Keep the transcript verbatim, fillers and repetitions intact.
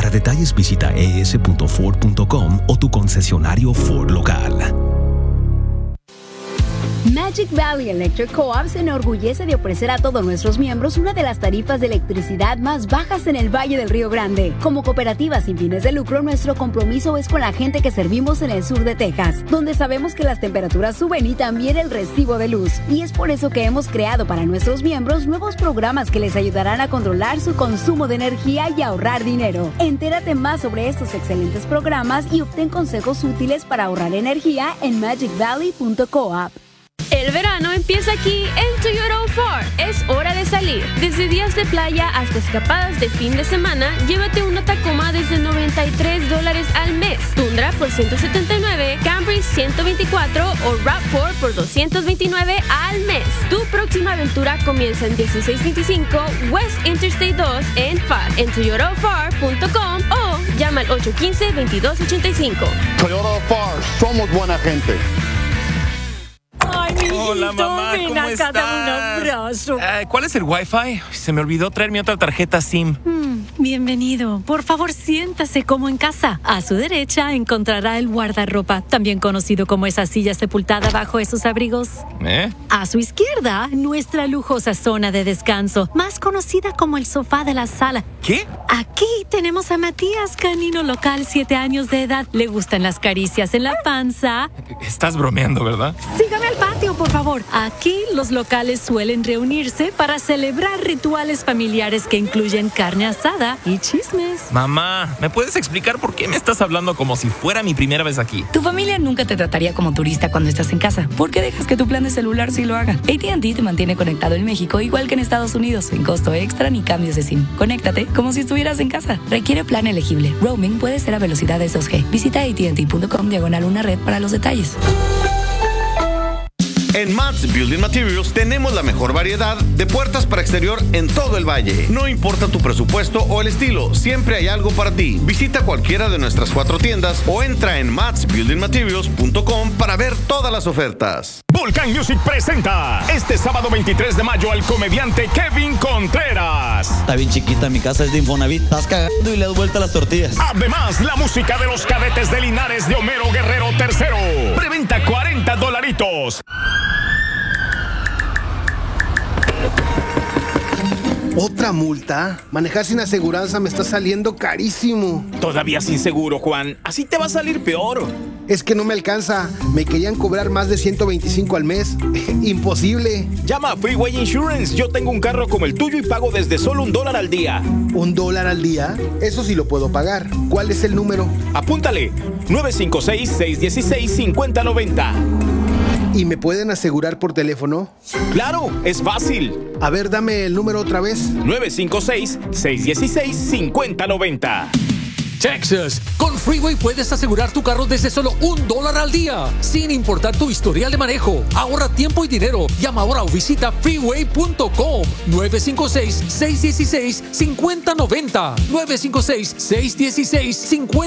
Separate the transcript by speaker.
Speaker 1: Para detalles visita e s punto ford punto com o tu concesionario Ford local.
Speaker 2: Magic Valley Electric Co-op se enorgullece de ofrecer a todos nuestros miembros una de las tarifas de electricidad más bajas en el Valle del Río Grande. Como cooperativa sin fines de lucro, nuestro compromiso es con la gente que servimos en el sur de Texas, donde sabemos que las temperaturas suben y también el recibo de luz. Y es por eso que hemos creado para nuestros miembros nuevos programas que les ayudarán a controlar su consumo de energía y ahorrar dinero. Entérate más sobre estos excelentes programas y obtén consejos útiles para ahorrar energía en magic valley punto coop.
Speaker 3: El verano empieza aquí en Toyota Ford. Es hora de salir. Desde días de playa hasta escapadas de fin de semana, llévate una Tacoma desde noventa y tres dólares al mes, Tundra por ciento setenta y nueve, Camry ciento veinticuatro o RAV cuatro por doscientos veintinueve al mes. Tu próxima aventura comienza en dieciséis veinticinco West Interstate dos en F A D, en toyota ford punto com o llama al ocho uno cinco, veintidós ochenta y cinco.
Speaker 4: Toyota Ford, somos buena gente.
Speaker 5: Ay, mijito,
Speaker 6: hola, mamá,
Speaker 5: ven
Speaker 6: ¿cómo
Speaker 5: acá,
Speaker 6: estás?
Speaker 5: dame un abrazo.
Speaker 6: Uh, ¿Cuál es el Wi-Fi? Se me olvidó traer mi otra tarjeta SIM.
Speaker 5: Mm, bienvenido. Por favor, siéntase como en casa. A su derecha encontrará el guardarropa, también conocido como esa silla sepultada bajo esos abrigos.
Speaker 6: ¿Eh?
Speaker 5: A su izquierda, nuestra lujosa zona de descanso, más conocida como el sofá de la sala.
Speaker 6: ¿Qué?
Speaker 5: Aquí tenemos a Matías, canino local, siete años de edad. Le gustan las caricias en la panza.
Speaker 6: Estás bromeando, ¿verdad?
Speaker 5: Sígame al patio, por favor. Aquí los locales suelen reunirse para celebrar rituales familiares que incluyen carne asada y chismes.
Speaker 6: Mamá, ¿me puedes explicar por qué me estás hablando como si fuera mi primera vez aquí?
Speaker 7: Tu familia nunca te trataría como turista cuando estás en casa. ¿Por qué dejas que tu plan de celular sí lo haga? A T and T te mantiene conectado en México igual que en Estados Unidos, sin costo extra ni cambios de SIM. Conéctate como si estuvieras en casa. Requiere plan elegible. Roaming puede ser a velocidades dos G. Visita A T and T punto com diagonal una red para los detalles.
Speaker 8: En Mats Building Materials tenemos la mejor variedad de puertas para exterior en todo el valle. No importa tu presupuesto o el estilo, siempre hay algo para ti. Visita cualquiera de nuestras cuatro tiendas o entra en mats building materials punto com para ver todas las ofertas.
Speaker 9: Volcán Music presenta este sábado veintitrés de mayo al comediante Kevin Contreras.
Speaker 10: Está bien chiquita, mi casa es de Infonavit. Estás cagando y le das vuelta a las tortillas.
Speaker 9: Además, la música de los Cadetes de Linares de Homero Guerrero tercero. Preventa cuarenta dolaritos.
Speaker 11: ¿Otra multa? Manejar sin aseguranza me está saliendo carísimo.
Speaker 12: Todavía sin seguro, Juan. Así te va a salir peor.
Speaker 11: Es que no me alcanza. Me querían cobrar más de ciento veinticinco al mes. Imposible.
Speaker 12: Llama a Freeway Insurance. Yo tengo un carro como el tuyo y pago desde solo un dólar al día.
Speaker 11: ¿Un dólar al día? Eso sí lo puedo pagar. ¿Cuál es el número?
Speaker 12: Apúntale. nueve cinco seis, seis uno seis, cinco cero nueve cero.
Speaker 11: ¿Y me pueden asegurar por teléfono?
Speaker 12: ¡Claro! ¡Es fácil!
Speaker 11: A ver, dame el número otra vez.
Speaker 12: nueve cinco seis, seis uno seis, cinco cero nueve cero.
Speaker 13: Texas, con Freeway puedes asegurar tu carro desde solo un dólar al día, sin importar tu historial de manejo. Ahorra tiempo y dinero. Llama ahora o visita freeway punto com. nueve cinco seis, seis uno seis, cinco cero nueve cero. nueve cinco seis, seis uno seis, cinco cero nueve cero.